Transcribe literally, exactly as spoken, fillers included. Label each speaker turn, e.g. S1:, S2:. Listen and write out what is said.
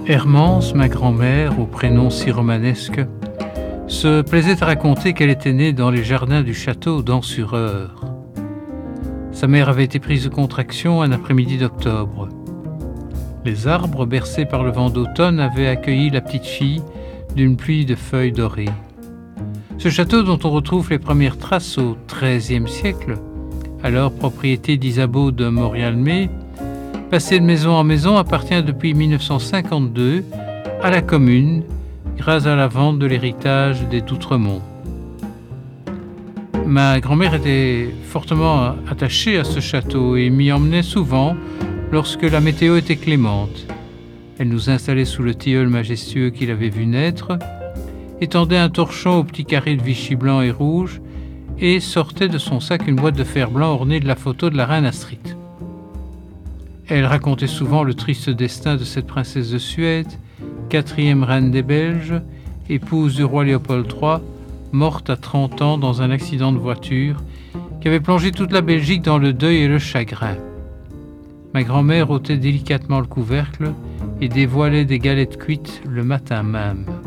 S1: Hermance, ma grand-mère, au prénom si romanesque, se plaisait à raconter qu'elle était née dans les jardins du château d'Ans-sur-Eure. Sa mère avait été prise de contraction un après-midi d'octobre. Les arbres, bercés par le vent d'automne, avaient accueilli la petite fille d'une pluie de feuilles dorées. Ce château, dont on retrouve les premières traces au treizième siècle, alors propriété d'Isabeau de Morialmé, passé de maison en maison, appartient depuis mille neuf cent cinquante-deux à la commune grâce à la vente de l'héritage des d'Outremont. Ma grand-mère était fortement attachée à ce château et m'y emmenait souvent lorsque la météo était clémente. Elle nous installait sous le tilleul majestueux qu'il avait vu naître, étendait un torchon au petit carré de Vichy blanc et rouge et sortait de son sac une boîte de fer blanc ornée de la photo de la reine Astrid. Elle racontait souvent le triste destin de cette princesse de Suède, quatrième reine des Belges, épouse du roi Léopold trois, morte à trente ans dans un accident de voiture qui avait plongé toute la Belgique dans le deuil et le chagrin. Ma grand-mère ôtait délicatement le couvercle et dévoilait des galettes cuites le matin même.